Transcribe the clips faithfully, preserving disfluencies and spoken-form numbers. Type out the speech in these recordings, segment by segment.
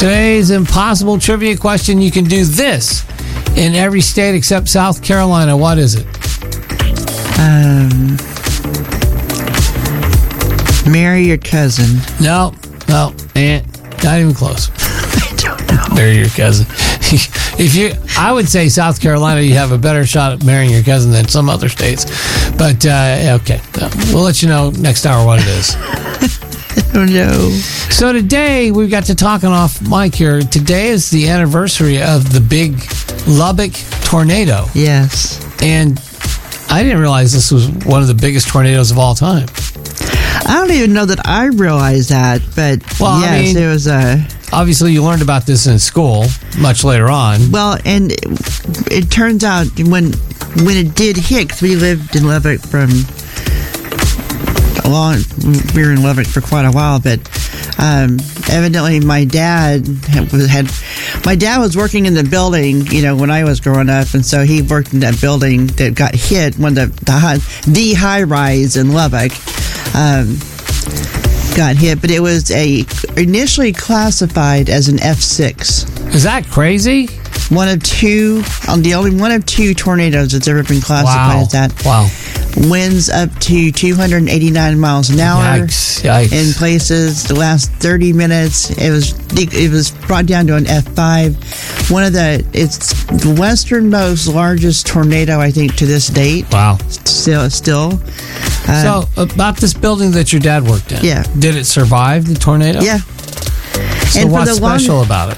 Today's impossible trivia question. You can do this in every state except South Carolina. What is it? Um, marry your cousin. No, no, and not even close. I don't know. Marry your cousin. If you, I would say South Carolina, you have a better shot at marrying your cousin than some other states. But uh, okay, we'll let you know next hour what it is. Oh no. So today we got to talking off mic here. Today is the anniversary of the big Lubbock tornado. Yes. And I didn't realize this was one of the biggest tornadoes of all time. I don't even know that I realized that, but Well, yes, I mean- it was a. Obviously, you learned about this in school much later on. Well, and it, it turns out when when it did hit, 'cause we lived in Lubbock from a long, we were in Lubbock for quite a while, but um, evidently my dad had, had, my dad was working in the building, you know, when I was growing up, and so he worked in that building that got hit, one of the, the, high, the high rise in Lubbock. Um, got hit, but it was a initially classified as an F six. Is that crazy? One of two, um, the only one of two tornadoes that's ever been classified Wow. as that. Wow. Winds up to two hundred eighty-nine miles an hour. Yikes. Yikes. In places, the last thirty minutes, it was it was brought down to an F five. One of the, it's the westernmost largest tornado, I think, to this date. Wow. Still, still. Uh, So, about this building that your dad worked in. Yeah. Did it survive the tornado? yeah. So And for what's the long- special about it?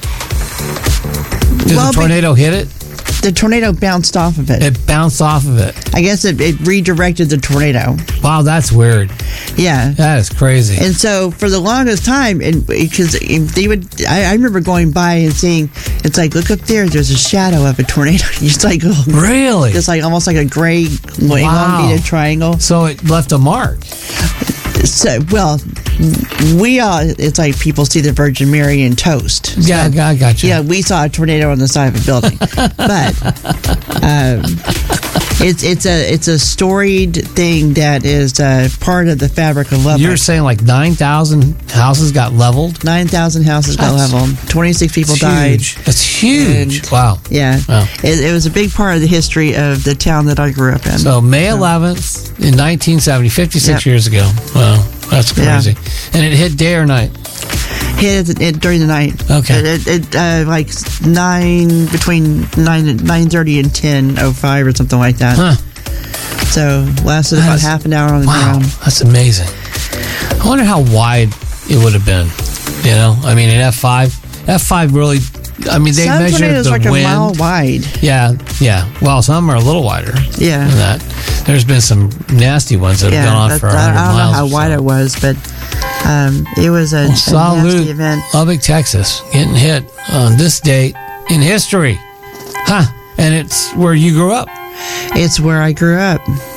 Did Well, the be- tornado hit it? The tornado bounced off of it. It bounced off of it. I guess it, it redirected the tornado. Wow, that's weird. Yeah. That is crazy. And so for the longest time, and because they would, I, I remember going by and seeing, it's like, look up there, there's a shadow of a tornado. It's like, oh, Really? it's like almost like a gray elongated triangle. So it left a mark. So, well, we all, it's like people see the Virgin Mary in toast. Yeah, So, I got you. yeah, we saw a tornado on the side of a building, but um, it's it's a it's a storied thing that is uh, part of the fabric of Lubbock. You're saying like nine thousand houses got leveled? Nine thousand houses got That's- leveled. Twenty-six people That's died. huge. That's huge. And- Wow. Yeah, Wow. it, it was a big part of the history of the town that I grew up in. So May eleventh in nineteen seventy, fifty-six Yep. years ago. Wow, that's Yeah. crazy. And it hit day or night? Hit it, it during the night. Okay. It, it, it uh, like nine between nine and nine thirty and ten oh five or something like that. Huh. So lasted about That's- half an hour on the Wow, ground. that's amazing. I wonder how wide it would have been. You know, I mean, an F five, F five really. I mean, they Some measured tornadoes the like wind. a mile wide. Yeah, yeah. Well, some are a little wider Yeah. than that. There's been some nasty ones that have Yeah, gone on that- for I, one hundred I don't know miles. how or wide so. it was, but um, it was a, Well, a nasty salute, event. Lubbock, Texas, getting hit on this date in history. Huh. And it's where you grew up. It's where I grew up.